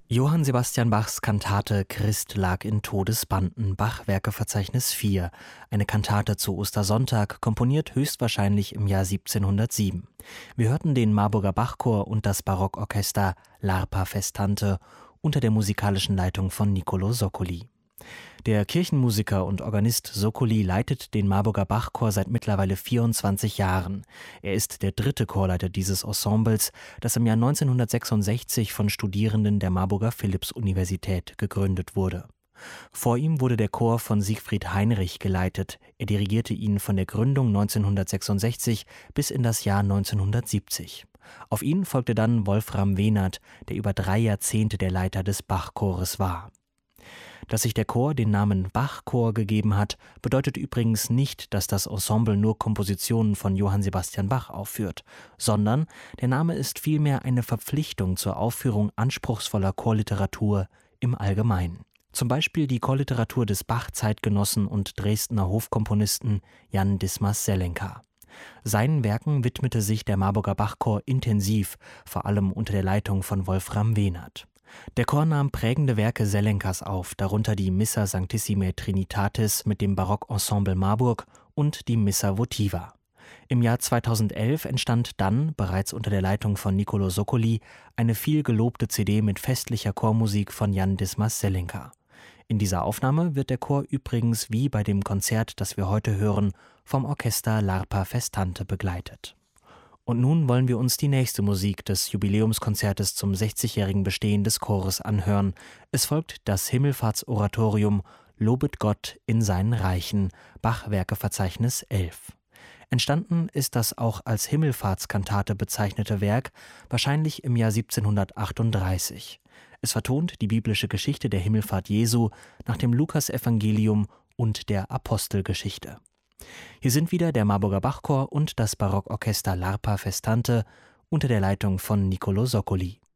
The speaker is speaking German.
Johann Sebastian Bachs Kantate Christ lag in Todesbanden, Bach-Werkeverzeichnis 4, eine Kantate zu Ostersonntag, komponiert höchstwahrscheinlich im Jahr 1707. Wir hörten den Marburger Bachchor und das Barockorchester L'Arpa Festante unter der musikalischen Leitung von Niccolò Soccoli. Der Kirchenmusiker und Organist Soccoli leitet den Marburger Bachchor seit mittlerweile 24 Jahren. Er ist der dritte Chorleiter dieses Ensembles, das im Jahr 1966 von Studierenden der Marburger Philipps-Universität gegründet wurde. Vor ihm wurde der Chor von Siegfried Heinrich geleitet. Er dirigierte ihn von der Gründung 1966 bis in das Jahr 1970. Auf ihn folgte dann Wolfram Wehnert, der über 3 Jahrzehnte der Leiter des Bachchores war. Dass sich der Chor den Namen Bachchor gegeben hat, bedeutet übrigens nicht, dass das Ensemble nur Kompositionen von Johann Sebastian Bach aufführt, sondern der Name ist vielmehr eine Verpflichtung zur Aufführung anspruchsvoller Chorliteratur im Allgemeinen. Zum Beispiel die Chorliteratur des Bach-Zeitgenossen und Dresdner Hofkomponisten Jan Dismas Zelenka. Seinen Werken widmete sich der Marburger Bachchor intensiv, vor allem unter der Leitung von Wolfram Wehnert. Der Chor nahm prägende Werke Zelenkas auf, darunter die Missa Sanctissimae Trinitatis mit dem Barockensemble Marburg und die Missa Votiva. Im Jahr 2011 entstand dann, bereits unter der Leitung von Niccolò Soccoli, eine viel gelobte CD mit festlicher Chormusik von Jan Dismas Zelenka. In dieser Aufnahme wird der Chor übrigens wie bei dem Konzert, das wir heute hören, vom Orchester L'Arpa Festante begleitet. Und nun wollen wir uns die nächste Musik des Jubiläumskonzertes zum 60-jährigen Bestehen des Chores anhören. Es folgt das Himmelfahrtsoratorium Lobet Gott in seinen Reichen, Bach-Werkeverzeichnis 11. Entstanden ist das auch als Himmelfahrtskantate bezeichnete Werk wahrscheinlich im Jahr 1738. Es vertont die biblische Geschichte der Himmelfahrt Jesu nach dem Lukasevangelium und der Apostelgeschichte. Hier sind wieder der Marburger Bachchor und das Barockorchester L'Arpa Festante unter der Leitung von Niccolò Soccoli.